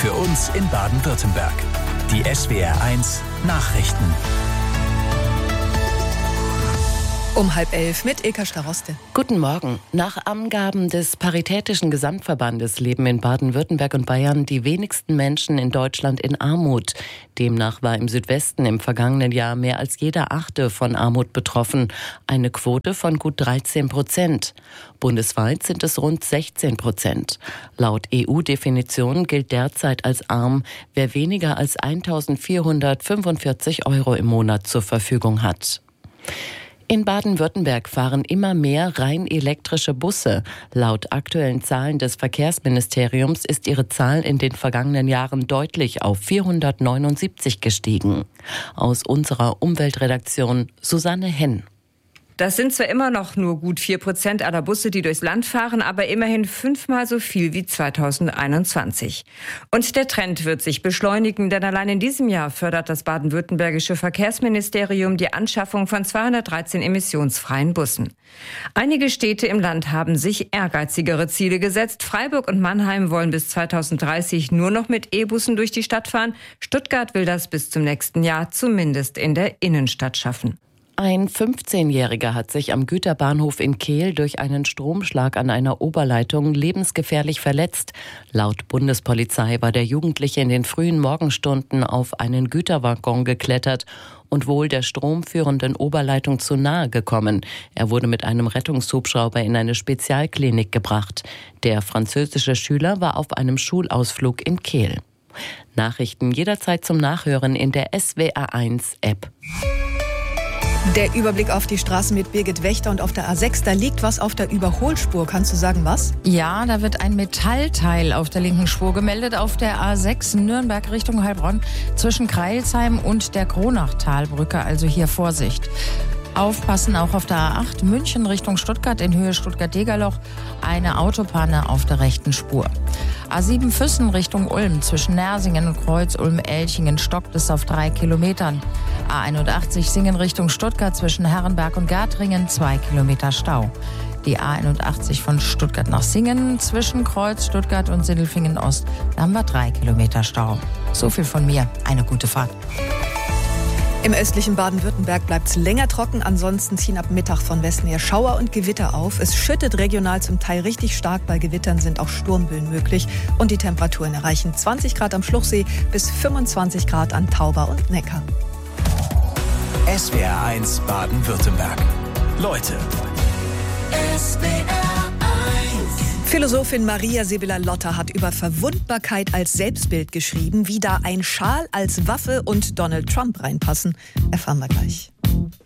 für uns in Baden-Württemberg. Die SWR1 Nachrichten. Um 10:30 mit Ilka Staroste. Guten Morgen. Nach Angaben des Paritätischen Gesamtverbandes leben in Baden-Württemberg und Bayern die wenigsten Menschen in Deutschland in Armut. Demnach war im Südwesten im vergangenen Jahr mehr als jeder Achte von Armut betroffen. Eine Quote von gut 13%. Bundesweit sind es rund 16%. Laut EU-Definition gilt derzeit als arm, wer weniger als 1.445 € im Monat zur Verfügung hat. In Baden-Württemberg fahren immer mehr rein elektrische Busse. Laut aktuellen Zahlen des Verkehrsministeriums ist ihre Zahl in den vergangenen Jahren deutlich auf 479 gestiegen. Aus unserer Umweltredaktion Susanne Henn. Das sind zwar immer noch nur gut 4% aller Busse, die durchs Land fahren, aber immerhin 5-mal so viel wie 2021. Und der Trend wird sich beschleunigen, denn allein in diesem Jahr fördert das baden-württembergische Verkehrsministerium die Anschaffung von 213 emissionsfreien Bussen. Einige Städte im Land haben sich ehrgeizigere Ziele gesetzt. Freiburg und Mannheim wollen bis 2030 nur noch mit E-Bussen durch die Stadt fahren. Stuttgart will das bis zum nächsten Jahr zumindest in der Innenstadt schaffen. Ein 15-Jähriger hat sich am Güterbahnhof in Kehl durch einen Stromschlag an einer Oberleitung lebensgefährlich verletzt. Laut Bundespolizei war der Jugendliche in den frühen Morgenstunden auf einen Güterwaggon geklettert und wohl der stromführenden Oberleitung zu nahe gekommen. Er wurde mit einem Rettungshubschrauber in eine Spezialklinik gebracht. Der französische Schüler war auf einem Schulausflug in Kehl. Nachrichten jederzeit zum Nachhören in der SWR1-App. Der Überblick auf die Straßen mit Birgit Wächter und auf der A6. Da liegt was auf der Überholspur. Kannst du sagen, was? Ja, da wird ein Metallteil auf der linken Spur gemeldet. Auf der A6 Nürnberg Richtung Heilbronn zwischen Kreilsheim und der Kronachtalbrücke. Also hier Vorsicht. Aufpassen auch auf der A8 München Richtung Stuttgart in Höhe Stuttgart-Degerloch. Eine Autopanne auf der rechten Spur. A7 Füssen Richtung Ulm zwischen Nersingen und Kreuz-Ulm-Elchingen stockt es auf 3 Kilometern. A81 Singen Richtung Stuttgart zwischen Herrenberg und Gärtringen 2 Kilometer Stau. Die A81 von Stuttgart nach Singen zwischen Kreuz, Stuttgart und Sindelfingen Ost. Da haben wir 3 Kilometer Stau. So viel von mir. Eine gute Fahrt. Im östlichen Baden-Württemberg bleibt es länger trocken. Ansonsten ziehen ab Mittag von Westen her Schauer und Gewitter auf. Es schüttet regional zum Teil richtig stark. Bei Gewittern sind auch Sturmböen möglich. Und die Temperaturen erreichen 20 Grad am Schluchsee bis 25 Grad an Tauber und Neckar. SWR1 Baden-Württemberg. Leute. Philosophin Maria Sibylla Lotter hat über Verwundbarkeit als Selbstbild geschrieben. Wie da ein Schal als Waffe und Donald Trump reinpassen, erfahren wir gleich.